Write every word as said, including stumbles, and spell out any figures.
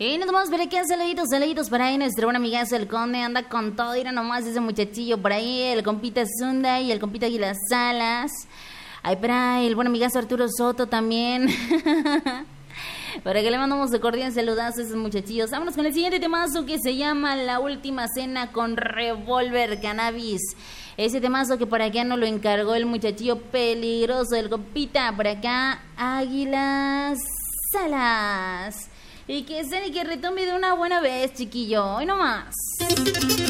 Y nada más, por aquí, saluditos, saluditos para ahí, nuestro buen amigazo el Conde, anda con todo, mira nomás ese muchachillo por ahí, el compita Zunda y el compita Aguilas Salas. Ahí para ahí, el buen amigazo Arturo Soto también. Para que le mandamos de cordial saludazo a esos muchachillos. Vámonos con el siguiente temazo que se llama La Última Cena con Revolver Cannabis. Ese temazo que por acá nos lo encargó el muchachillo peligroso, el compita por acá, Águilas Salas. Y que se y que retombe de una buena vez, chiquillo. Hoy nomás.